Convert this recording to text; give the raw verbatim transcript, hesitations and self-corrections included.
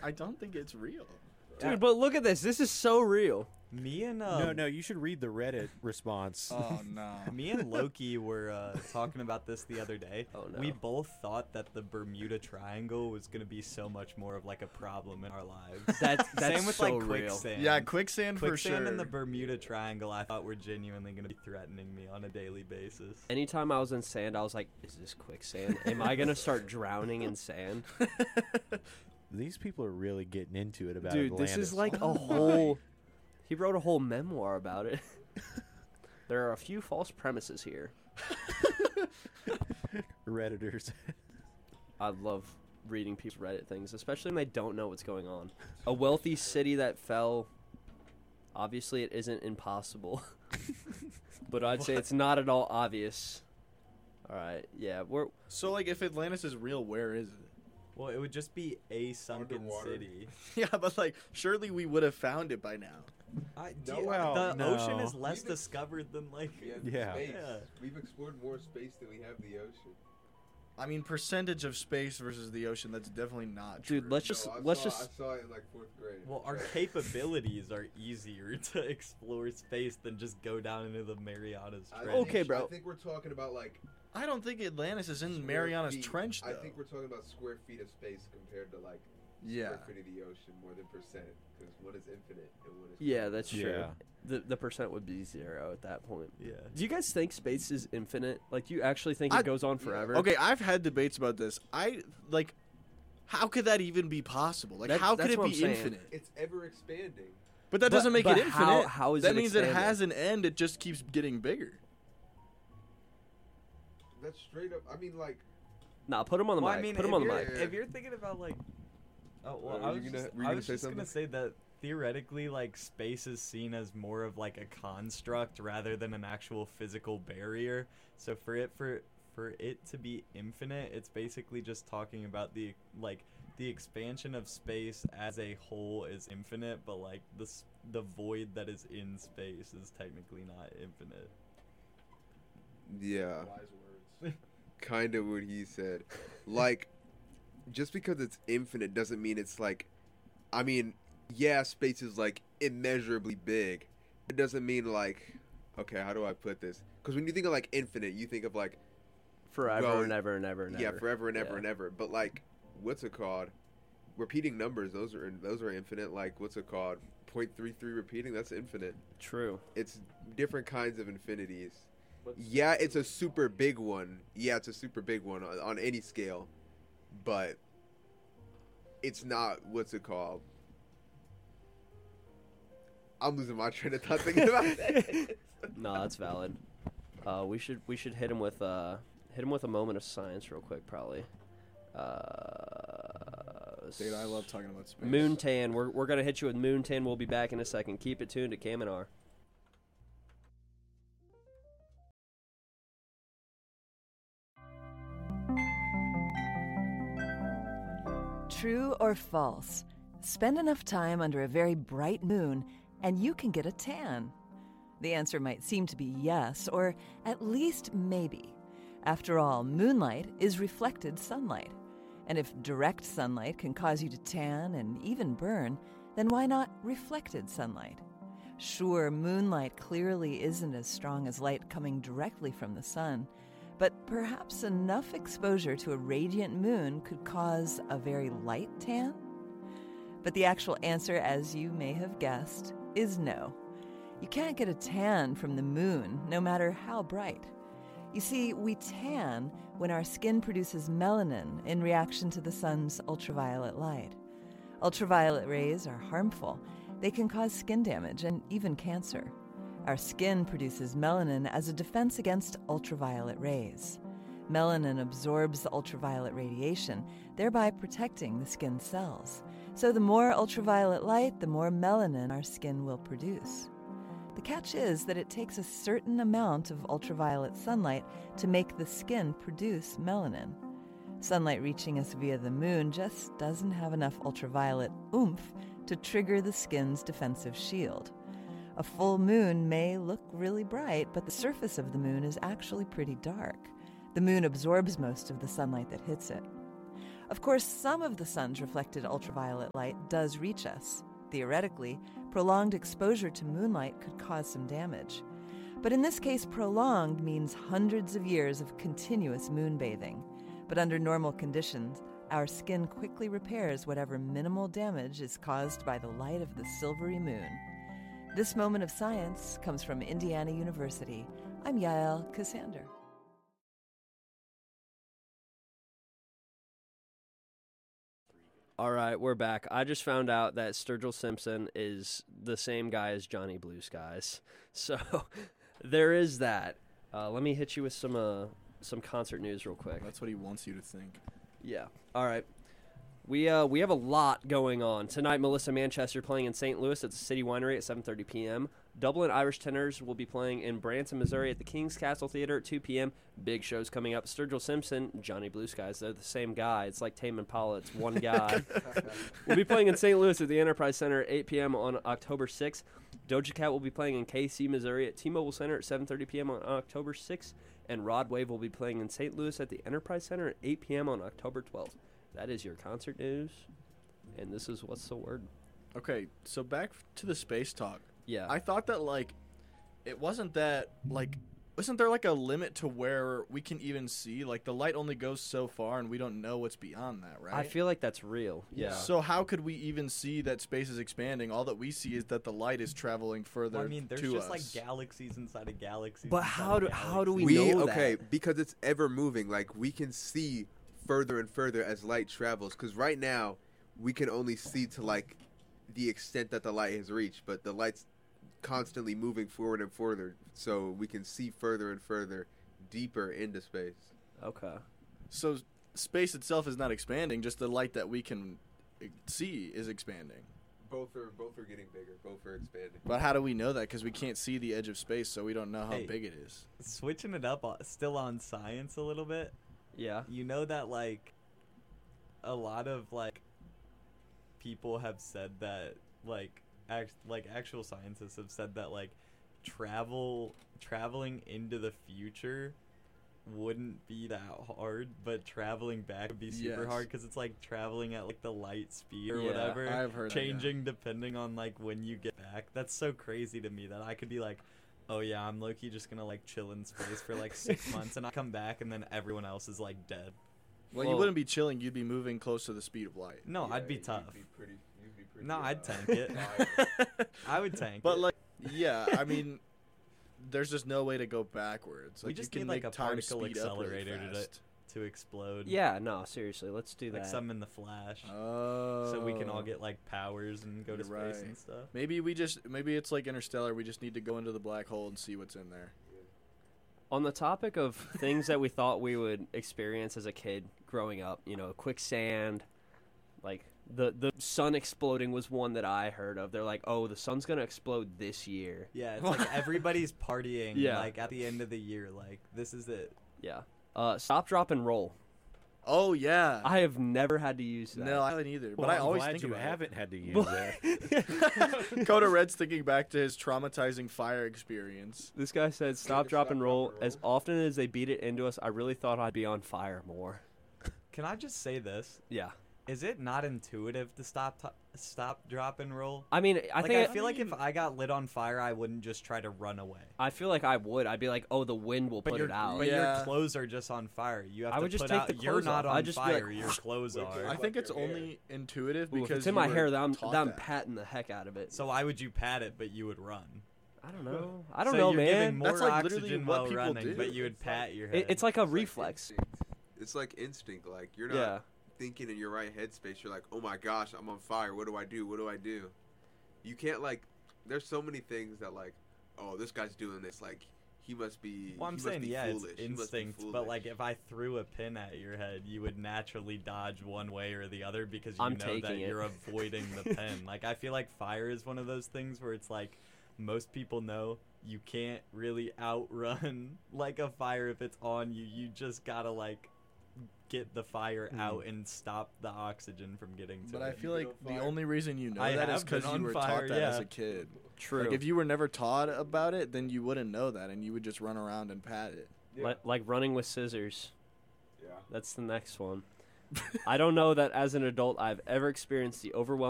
I don't think it's real. Dude, but look at this. This is so real. Me and um, no, no, you should read the Reddit response. Oh no. Me and Loki were uh, talking about this the other day. Oh, no. We both thought that the Bermuda Triangle was gonna be so much more of like a problem in our lives. That's that's Same with so like real. quicksand. Yeah, quicksand, for Quicksand sure. and the Bermuda Triangle, I thought were genuinely gonna be threatening me on a daily basis. Anytime I was in sand, I was like, "Is this quicksand? Am I gonna start drowning in sand?" These people are really getting into it about Dude, Atlantis. this is like Oh a my. whole. He wrote a whole memoir about it. There are a few false premises here. Redditors. I love reading people's Reddit things, especially when they don't know what's going on. A wealthy city that fell. Obviously, it isn't impossible, but I'd say it's not at all obvious. All right, yeah, we're So, like, if Atlantis is real, where is it? Well, it would just be a sunken Underwater. city. Yeah, but, like, surely we would have found it by now. I, No, do you- well, the no. ocean is less We've- discovered than like. Yeah. Yeah. Space. Yeah. We've explored more space than we have the ocean. I mean, percentage of space versus the ocean, that's definitely not true. dude. Let's just No, I let's saw, just. I saw it in like fourth grade. Well, our capabilities are easier to explore space than just go down into the Marianas I Trench. Okay, think- bro. I think we're talking about like I don't think Atlantis is in square Mariana's feet. Trench, though. I think we're talking about square feet of space compared to like Yeah. square feet of the ocean more than percent. Because what is infinite and what is Yeah, finite? that's true. Yeah. The the percent would be zero at that point. Yeah. Do you guys think space is infinite? Like, do you actually think I- it goes on forever? Okay, I've had debates about this. I, like, how could that even be possible? Like, That- how could that's it what be I'm saying. infinite? It's ever expanding. But that But- doesn't make but it how- infinite. how is that it means it expanding? has an end. It just keeps getting bigger. That's straight up. I mean, like Nah, put him on the Well, mic. I mean, put him if on the you're- mic. If you're thinking about like, oh well, Uh, I were was you just, gonna- were you I gonna was say just gonna say that theoretically, like, space is seen as more of like a construct rather than an actual physical barrier. So for it for for it to be infinite, it's basically just talking about the like the expansion of space as a whole is infinite, but like the s- the void that is in space is technically not infinite. yeah, Wise words. kind of what he said. Like, just because it's infinite doesn't mean it's like. I mean, yeah, space is like immeasurably big. It doesn't mean like. Okay, how do I put this? Because when you think of like infinite, you think of like Forever going- and ever and ever and yeah, ever. forever and ever Yeah. and ever. But like, what's it called? Repeating numbers, those are those are infinite. Like, what's it called? point three three repeating, that's infinite. True. It's different kinds of infinities. Yeah, it's a super big one. Yeah, it's a super big one on, on any scale. But it's not, what's it called? I'm losing my train of thought thinking about it. No, that's valid. Uh, we should we should hit him with uh hit him with a moment of science real quick, probably. Uh, Dude, I love talking about space. Moontan. We're we're gonna hit you with Moontan. We'll be back in a second. Keep it tuned to Cam and R. True or false? Spend enough time under a very bright moon and you can get a tan. The answer might seem to be yes, or at least maybe. After all, moonlight is reflected sunlight. And if direct sunlight can cause you to tan and even burn, then why not reflected sunlight? Sure, moonlight clearly isn't as strong as light coming directly from the sun, but perhaps enough exposure to a radiant moon could cause a very light tan? But the actual answer, as you may have guessed, is no. You can't get a tan from the moon, no matter how bright. You see, we tan when our skin produces melanin in reaction to the sun's ultraviolet light. Ultraviolet rays are harmful. They can cause skin damage and even cancer. Our skin produces melanin as a defense against ultraviolet rays. Melanin absorbs the ultraviolet radiation, thereby protecting the skin cells. So the more ultraviolet light, the more melanin our skin will produce. The catch is that it takes a certain amount of ultraviolet sunlight to make the skin produce melanin. Sunlight reaching us via the moon just doesn't have enough ultraviolet oomph to trigger the skin's defensive shield. A full moon may look really bright, but the surface of the moon is actually pretty dark. The moon absorbs most of the sunlight that hits it. Of course, some of the sun's reflected ultraviolet light does reach us. Theoretically, prolonged exposure to moonlight could cause some damage. But in this case, prolonged means hundreds of years of continuous moonbathing. But under normal conditions, our skin quickly repairs whatever minimal damage is caused by the light of the silvery moon. This moment of science comes from Indiana University. I'm Yael Cassander. All right, we're back. I just found out that Sturgill Simpson is the same guy as Johnny Blue Skies. So there is that. Uh, let me hit you with some uh, some concert news real quick. That's what he wants you to think. Yeah. All right. We uh we have a lot going on tonight. Melissa Manchester playing in Saint Louis at the City Winery at seven thirty p.m. Dublin Irish Tenors will be playing in Branson, Missouri at the King's Castle Theater at two p.m. Big shows coming up. Sturgill Simpson, Johnny Blue Skies. They're the same guy. It's like Tame Impala. It's one guy. We'll be playing in Saint Louis at the Enterprise Center at eight p.m. on October sixth. Doja Cat will be playing in K C, Missouri at T-Mobile Center at seven thirty p.m. on October sixth. And Rod Wave will be playing in Saint Louis at the Enterprise Center at eight p.m. on October twelfth. That is your concert news. And this is What's the Word. Okay, so back to the space talk. Yeah. I thought that, like, it wasn't that, like, isn't there, like, a limit to where we can even see? Like, the light only goes so far, and we don't know what's beyond that, right? I feel like that's real. Yeah. So how could we even see that space is expanding? All that we see is that the light is traveling further Well, I mean, there's to just us. like galaxies inside of galaxies. But inside how of do- how do we galaxies. We know okay that. because it's ever moving. Like we can see further and further as light travels. Because right now we can only see to like the extent that the light has reached, but the light's constantly moving forward and further, so we can see further and further, deeper into space. Okay. So space itself is not expanding; just the light that we can uh, see is expanding. Both are both are getting bigger. Both are expanding. But how do we know that? Because we can't see the edge of space, so we don't know how Hey. big it is. Switching it up, uh, still on science a little bit. Yeah. You know that like a lot of like people have said that like act like actual scientists have said that like travel traveling into the future wouldn't be that hard, but traveling back would be super Yes. hard because it's like traveling at like the light speed or Yeah, whatever, I've heard that, yeah. changing depending on like when you get back. That's so crazy to me that I could be like, oh yeah, I'm low-key just gonna like chill in space for like six months and I come back and then everyone else is like dead. Well, Well- you wouldn't be chilling; you'd be moving close to the speed of light. No, Yeah, I'd be you'd tough. be pretty- you'd be pretty, No, I'd uh, tank it. I would tank But it. like, yeah, I mean, there's just no way to go backwards. We Like, just you can need, like, make a time particle speed up really accelerator to fast. to explode. Yeah, no, seriously, let's do Like that. some in the Flash. Oh, So we can all get like powers and go to You're space right. and stuff. Maybe we just maybe it's like Interstellar. We just need to go into the black hole and see what's in there. On the topic of things that we thought we would experience as a kid growing up, you know, quicksand, like the the sun exploding was one that I heard of. They're like, "Oh, the sun's going to explode this year." Yeah, it's like everybody's partying Yeah. like at the end of the year. Like this is it. Yeah. Uh, stop, drop, and roll. Oh yeah. I have never had to use that. no, I haven't either. But Well, I I'm always glad think you about it. haven't had to use that. Coda Red's thinking back to his traumatizing fire experience. This guy said, "Stop, drop, and roll." As often as they beat it into us, I really thought I'd be on fire more. Can I just say this? Yeah. Is it not intuitive to stop, t- stop, drop, and roll? I mean, I like, think I feel like if I got lit on fire, I wouldn't just try to run away. I feel like I would. I'd be like, "Oh, the wind will But put your it out." but Yeah. your clothes are just on fire. You have I to would just put take out. the You're clothes not off. on I'd just be fire. like, your clothes are. I think it's only intuitive Ooh, if because it's in you my were hair, then I'm, taught then I'm that. patting the heck out of it. So why would you pat it, but you would run? I don't know. I don't so know, you're man. Giving more That's like literally oxygen what while people running, do. but you would It's pat like- your head. It, it's like a It's like reflex. instinct. It's like instinct. Like you're not Yeah. thinking in your right headspace. You're like, oh my gosh, I'm on fire. What do I do? What do I do? You can't like. There's so many things that like, oh, this guy's doing this. Like he must be. Well, I'm he must saying be yeah, foolish. it's He must be instinct, but foolish. like if I threw a pin at your head, you would naturally dodge one way or the other because you I'm know taking that it. you're avoiding the pin. Like I feel like fire is one of those things where it's like most people know you can't really outrun like a fire if it's on you. You just gotta like get the fire Hmm. out and stop the oxygen from getting to But it. I feel like the only reason you know I that is have been because you on were fire, taught that as yeah. a kid. True. Like if you were never taught about it, then you wouldn't know that, and you would just run around and pat it. Li- like running with scissors. Yeah. That's the next one. I don't know that as an adult I've ever experienced the overwhelming